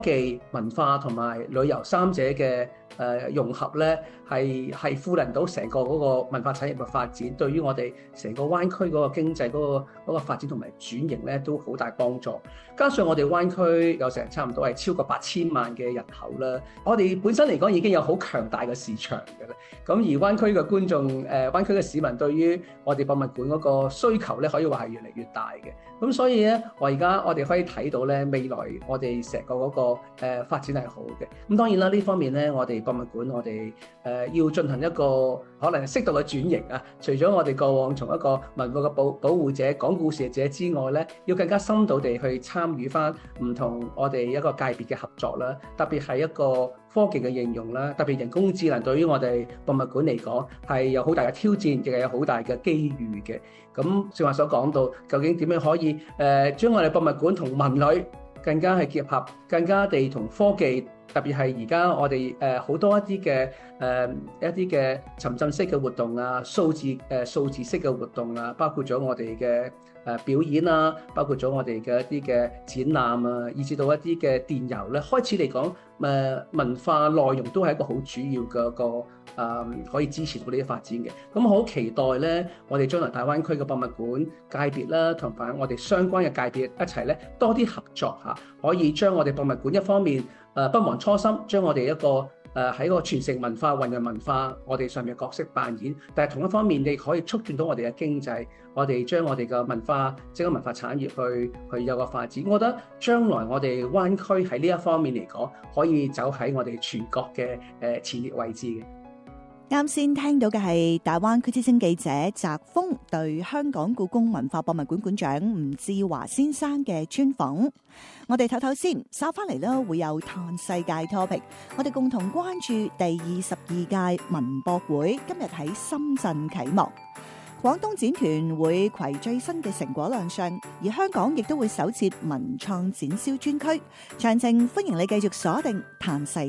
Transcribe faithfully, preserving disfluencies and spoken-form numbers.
技文化同埋旅遊三者嘅誒、呃、融合咧，係係賦能到成個嗰個文化產業嘅發展，對於我哋成個灣區嗰個經濟嗰、嗰個嗰、嗰個發展同埋轉型咧，都好大幫助。加上我哋灣區有成差唔多係超過八千萬嘅人口啦，我哋本身嚟講已經有好強大嘅市場嘅啦。咁而灣區嘅觀眾誒、呃，灣區嘅市民對於我哋博物館嗰個需求咧，可以話係越嚟越大嘅。咁所以咧，我而家我哋可以睇到咧，未來我哋成個嗰、嗰個誒、呃、發展係好嘅。咁當然啦，呢方面咧，我哋博物館我哋誒、呃、要進行一個可能適度嘅轉型啊。除咗我哋過往從一個文化嘅保保護者、講故事者之外咧，要更加深度地去參與翻唔同我哋一個界別嘅合作啦。特別係一個科技嘅應用啦，特別人工智能對於我哋博物館嚟講係有好大嘅挑戰，亦係有好大嘅機遇嘅。咁正話所講到，究竟點樣可以誒、呃、將我哋博物館同文旅更加係結合，更加地同科技，特別係而家我哋誒好多一啲嘅誒一啲嘅沉浸式嘅活動啊，數字誒、呃、數字式嘅活動啊，包括咗我哋嘅誒表演啊，包括咗我哋嘅一啲嘅展覽啊，以至到一啲嘅電郵咧，開始嚟講誒、呃、文化內容都係一個好主要嘅一個誒、呃、可以支持到呢啲發展嘅。咁好期待咧，我哋將來大灣區嘅博物館界別啦，同埋我哋相關嘅界別一齊咧多啲合作嚇，可以將我哋博物館一方面誒、呃、不忘初心，將我哋一個誒喺個傳承文化、弘揚文化，我哋上面嘅角色扮演，但係同一方面，你可以促進到我哋嘅經濟，我哋將我哋嘅文化、整個文化產業去去有個發展。我覺得將來我哋灣區喺呢一方面嚟講，可以走喺我哋全國嘅誒前列位置嘅。 啱先聽到嘅係大灣區之聲記者澤鋒對香港故宮文化博物館館長吳志華先生嘅專訪。我哋唞唞先，稍翻嚟呢會有嘆世界 topic， 我哋共同關注第二十二屆文博會今日喺深圳啟幕。廣東展團會攜最新嘅成果亮相，而香港亦都會首設文創展銷專區。詳情歡迎你繼續鎖定嘆世